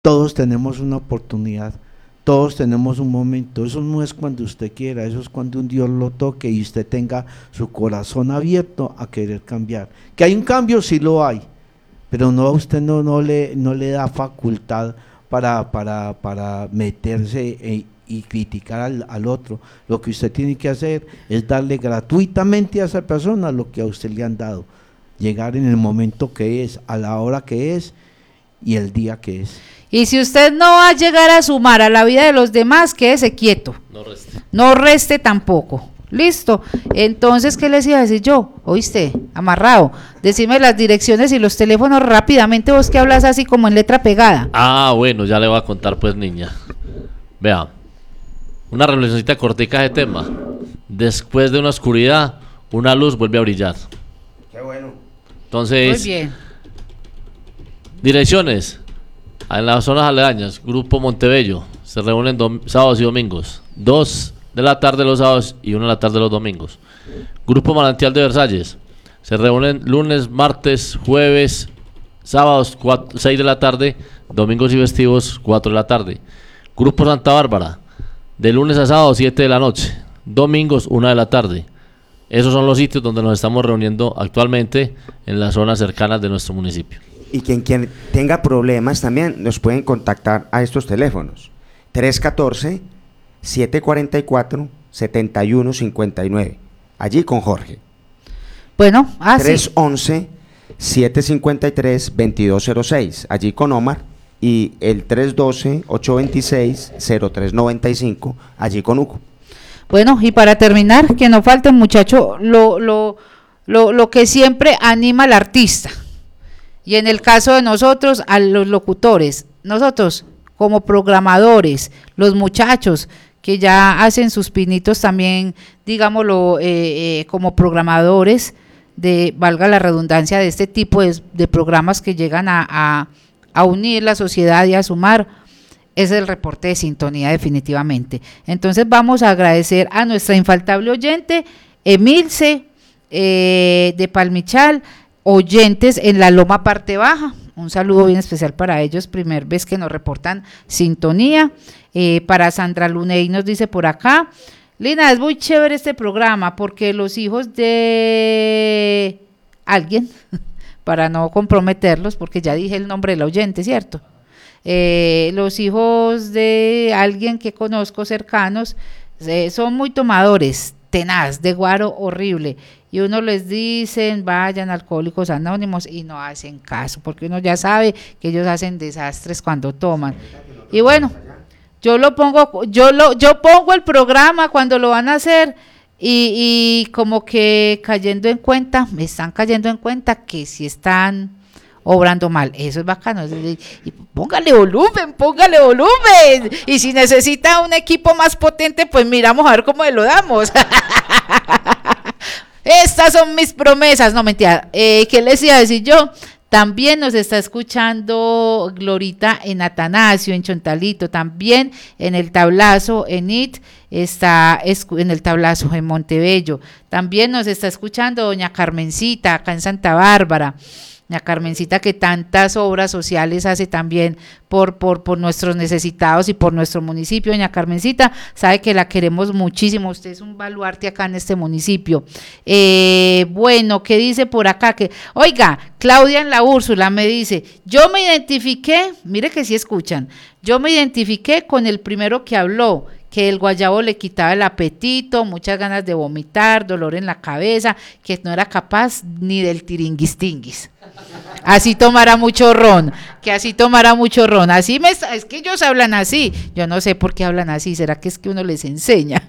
Todos tenemos una oportunidad, todos tenemos un momento. Eso no es cuando usted quiera, eso es cuando un Dios lo toque y usted tenga su corazón abierto a querer cambiar. Que hay un cambio, sí lo hay, pero no, usted no le da facultad para meterse y criticar al otro. Lo que usted tiene que hacer es darle gratuitamente a esa persona lo que a usted le han dado. Llegar en el momento que es, a la hora que es y el día que es. Y si usted no va a llegar a sumar a la vida de los demás, quédese quieto. No reste tampoco. Listo. Entonces, ¿qué les iba a decir yo? ¿Oíste? Amarrado. Decime las direcciones y los teléfonos rápidamente, vos que hablas así como en letra pegada. Ah, bueno, ya le voy a contar pues, niña. Vea, una reflexioncita cortica de tema. Después de una oscuridad, una luz vuelve a brillar. Qué bueno. Entonces, muy bien. Direcciones. En las zonas aledañas, Grupo Montebello, se reúnen sábados y domingos, 2 de la tarde los sábados y 1 de la tarde los domingos. Grupo Manantial de Versalles, se reúnen lunes, martes, jueves, sábados 6 de la tarde, domingos y festivos 4 de la tarde. Grupo Santa Bárbara, de lunes a sábado 7 de la noche, domingos 1 de la tarde. Esos son los sitios donde nos estamos reuniendo actualmente en las zonas cercanas de nuestro municipio. Y quien tenga problemas también nos pueden contactar a estos teléfonos: 314-744-7159, allí con Jorge. Bueno, 311-753-2206, allí con Omar, y el 312-826-0395, allí con Hugo. Bueno, y para terminar, que no falte, muchacho, lo que siempre anima al artista. Y en el caso de nosotros, a los locutores, nosotros como programadores, los muchachos que ya hacen sus pinitos también, digámoslo, como programadores, valga la redundancia, de este tipo de programas que llegan a unir la sociedad y a sumar, es el reporte de sintonía definitivamente. Entonces vamos a agradecer a nuestra infaltable oyente, Emilce, de Palmichal, oyentes en la Loma Parte Baja, un saludo bien especial para ellos, primer vez que nos reportan sintonía. Para Sandra Luney nos dice por acá: Lina, es muy chévere este programa porque los hijos de alguien, para no comprometerlos, porque ya dije el nombre del oyente, ¿cierto? Los hijos de alguien que conozco cercanos son muy tomadores, tenaz, de guaro horrible, y uno les dicen vayan a Alcohólicos Anónimos y no hacen caso, porque uno ya sabe que ellos hacen desastres cuando toman. Y bueno, yo pongo el programa cuando lo van a hacer y como que me están cayendo en cuenta que si están obrando mal. Eso es bacano. Y póngale volumen. Y si necesita un equipo más potente, pues miramos a ver cómo le lo damos. Estas son mis promesas. No, mentira. ¿Qué les iba a decir yo? También nos está escuchando Glorita en Atanasio, en Chontalito, también en el Tablazo, en IT, está en el Tablazo, en Montebello. También nos está escuchando doña Carmencita, acá en Santa Bárbara. Doña Carmencita, que tantas obras sociales hace también por nuestros necesitados y por nuestro municipio. Doña Carmencita, sabe que la queremos muchísimo, usted es un baluarte acá en este municipio. Bueno, ¿qué dice por acá? Oiga, Claudia en la Úrsula me dice, yo me identifiqué, mire que sí escuchan, yo me identifiqué con el primero que habló, que el guayabo le quitaba el apetito, muchas ganas de vomitar, dolor en la cabeza, que no era capaz ni del tiringuistinguis. Así tomará mucho ron, es que ellos hablan así, yo no sé por qué hablan así, será que es que uno les enseña.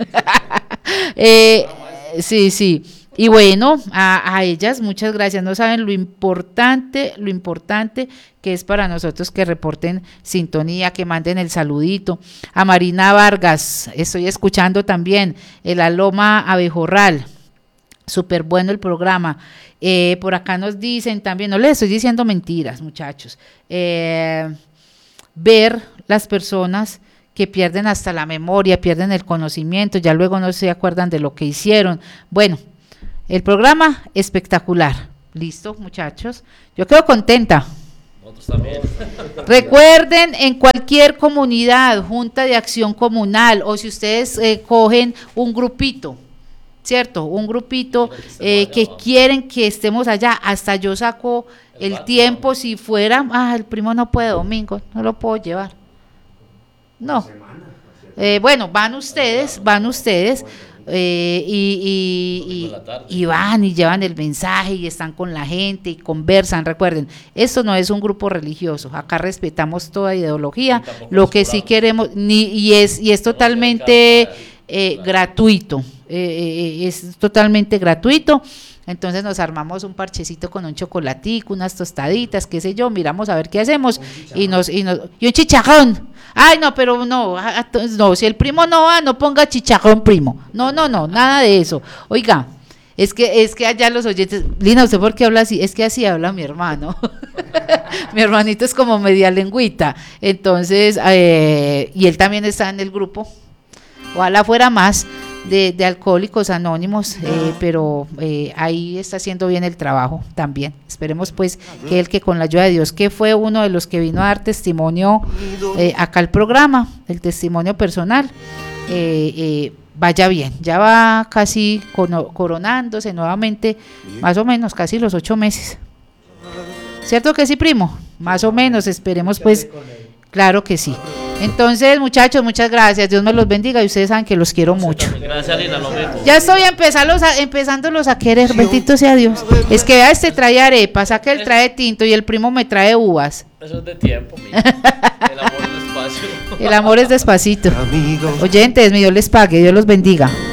Sí, y bueno, a ellas muchas gracias, no saben lo importante que es para nosotros que reporten sintonía, que manden el saludito. A Marina Vargas, estoy escuchando también, el Aloma Abejorral, súper bueno el programa. Por acá nos dicen también, no les estoy diciendo mentiras, muchachos, ver las personas que pierden hasta la memoria, pierden el conocimiento, ya luego no se acuerdan de lo que hicieron. Bueno, el programa espectacular. Listo, muchachos, yo quedo contenta. No, Nosotros también. Recuerden, en cualquier comunidad, junta de acción comunal, o si ustedes cogen un grupito, ¿cierto? Un grupito que quieren que estemos allá, hasta yo saco el tiempo, si fuera, el primo no puede domingo, no lo puedo llevar. No. Bueno, van ustedes, y van y llevan el mensaje y están con la gente y conversan. Recuerden, esto no es un grupo religioso, acá respetamos toda ideología, lo que sí queremos, y es totalmente gratuito, es totalmente gratuito. Entonces nos armamos un parchecito con un chocolatico, unas tostaditas, qué sé yo, miramos a ver qué hacemos, y un chicharrón. Ay, no, pero no, si el primo no va, no ponga chicharrón, primo. No, nada de eso. Oiga, es que allá los oyentes, Lina, ¿usted por qué habla así? Es que así habla mi hermano. Mi hermanito es como media lengüita. Entonces, y él también está en el grupo. Ojalá fuera más de Alcohólicos Anónimos, pero ahí está haciendo bien el trabajo también. Esperemos pues que él, que con la ayuda de Dios, que fue uno de los que vino a dar testimonio acá al programa, el testimonio personal, vaya bien. Ya va casi coronándose nuevamente, más o menos casi los 8 meses. ¿Cierto que sí, primo? Más o menos, esperemos pues, claro que sí. Entonces, muchachos, muchas gracias, Dios me los bendiga, y ustedes saben que los quiero mucho. Gracias, Lina, lo mismo. Ya estoy empezándolos a querer, bendito sea Dios. Es que vea, trae arepas, acá él trae tinto y el primo me trae uvas. Eso es de tiempo, mija. El amor es despacio. El amor es despacito. Oyentes, mi Dios les pague, Dios los bendiga.